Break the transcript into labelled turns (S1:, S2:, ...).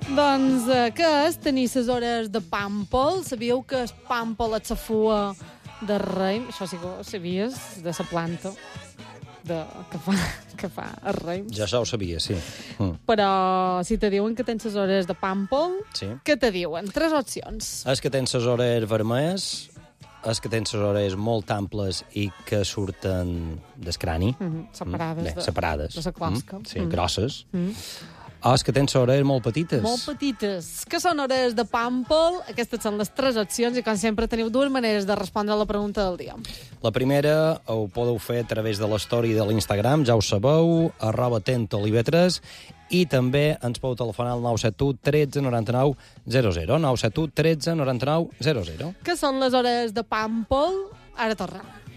S1: Doncs què és tenir les hores de pàmpol? Sabíeu que el pàmpol és la fua de raïm? Això sí que ho sabies, de la planta que fa el raïm.
S2: Ja això ho sabia, sí.
S1: Però si te diuen que tens les hores de pàmpol,
S2: Sí.
S1: què te diuen? 3 opcions.
S2: És que tens les hores vermelles, és que tens les hores molt amples i que surten del crani.
S1: Separades.
S2: Separades.
S1: De la closca.
S2: Sí, grosses. O és que tens les hores molt petites.
S1: Molt petites. Què són hores de pàmpol? Aquestes són les 3 opcions i, com sempre, teniu 2 maneres de respondre a la pregunta del dia.
S2: La primera ho podeu fer a través de la story de l'Instagram, ja ho sabeu, @tentolive3, i també ens podeu telefonar al 971 13 99 00. 971 13 99 00.
S1: Què són les hores de pàmpol? Ara tornem.